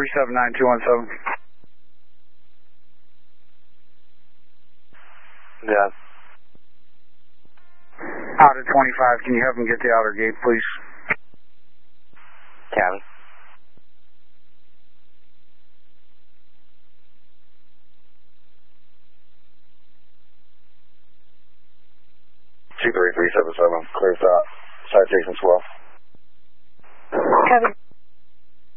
379-217. Yeah. Out at 25, can you have him get the outer gate, please? Cabin. Two 3-3-7-7, clear stop. Citation 12. Cabin.